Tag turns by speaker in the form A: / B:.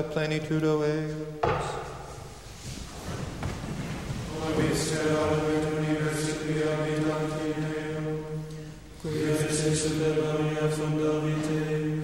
A: plenitudo eos.
B: Vobis terrae et universi habitanti Deo, quia esse super gloria funda vitae,